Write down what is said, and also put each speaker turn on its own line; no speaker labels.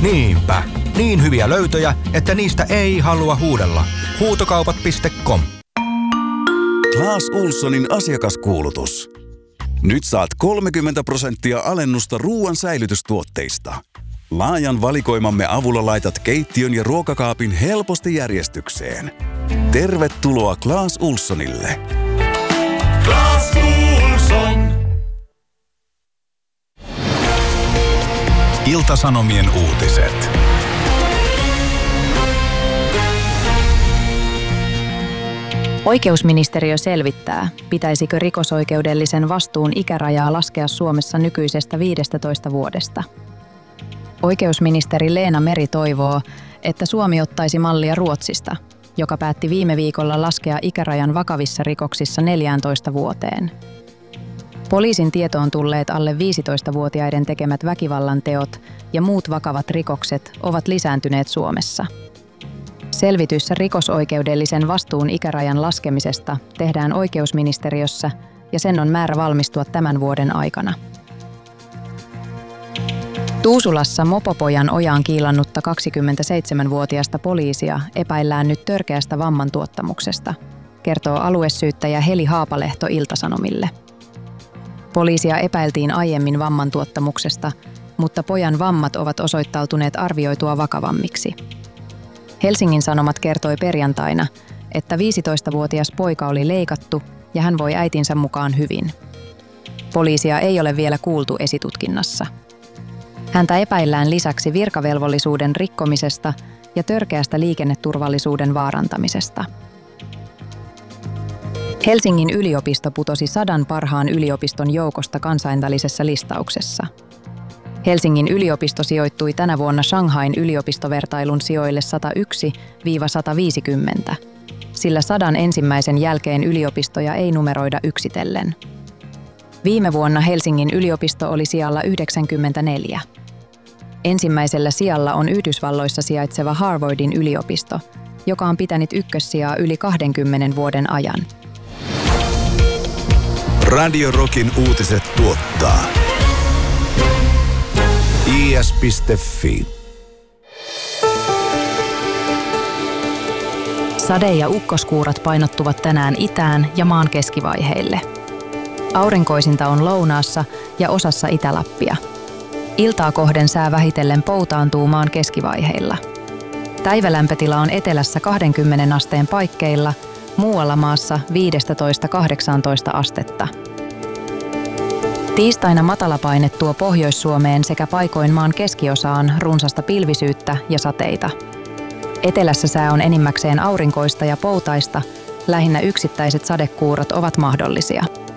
Niinpä, niin hyviä löytöjä, että niistä ei halua huudella. Huutokaupat.com.
Clas Ohlsonin asiakaskuulutus. Nyt saat 30% alennusta ruoan säilytystuotteista. Laajan valikoimamme avulla laitat keittiön ja ruokakaapin helposti järjestykseen. Tervetuloa Clas Ohlsonille.
Clas Ohlson.
Ilta-Sanomien uutiset.
Oikeusministeriö selvittää, pitäisikö rikosoikeudellisen vastuun ikärajaa laskea Suomessa nykyisestä 15 vuodesta. Oikeusministeri Leena Meri toivoo, että Suomi ottaisi mallia Ruotsista, joka päätti viime viikolla laskea ikärajan vakavissa rikoksissa 14 vuoteen. Poliisin tietoon tulleet alle 15-vuotiaiden tekemät väkivallanteot ja muut vakavat rikokset ovat lisääntyneet Suomessa. Selvitys rikosoikeudellisen vastuun ikärajan laskemisesta tehdään oikeusministeriössä ja sen on määrä valmistua tämän vuoden aikana. Tuusulassa mopopojan ojaan kiilannutta 27-vuotiasta poliisia epäillään nyt törkeästä vammantuottamuksesta, kertoo aluesyyttäjä Heli Haapalehto Ilta-Sanomille. Poliisia epäiltiin aiemmin vammantuottamuksesta, mutta pojan vammat ovat osoittautuneet arvioitua vakavammiksi. Helsingin Sanomat kertoi perjantaina, että 15-vuotias poika oli leikattu ja hän voi äitinsä mukaan hyvin. Poliisia ei ole vielä kuultu esitutkinnassa. Häntä epäillään lisäksi virkavelvollisuuden rikkomisesta ja törkeästä liikenneturvallisuuden vaarantamisesta. Helsingin yliopisto putosi 100 parhaan yliopiston joukosta kansainvälisessä listauksessa. Helsingin yliopisto sijoittui tänä vuonna Shanghain yliopistovertailun sijoille 101–150, sillä 100 ensimmäisen jälkeen yliopistoja ei numeroida yksitellen. Viime vuonna Helsingin yliopisto oli sijalla 94. Ensimmäisellä sijalla on Yhdysvalloissa sijaitseva Harvardin yliopisto, joka on pitänyt ykkössijaa yli 20 vuoden ajan.
Radio Rockin uutiset tuottaa is.fi.
Sade- ja ukkoskuurat painottuvat tänään itään ja maan keskivaiheille. Aurinkoisinta on lounaassa ja osassa Itä-Lappia. Iltaa kohden sää vähitellen poutaantuu maan keskivaiheilla. Päivälämpötila on etelässä 20 asteen paikkeilla, muualla maassa 15–18 astetta. Tiistaina matalapaine tuo Pohjois-Suomeen sekä paikoin maan keskiosaan runsasta pilvisyyttä ja sateita. Etelässä sää on enimmäkseen aurinkoista ja poutaista, lähinnä yksittäiset sadekuurot ovat mahdollisia.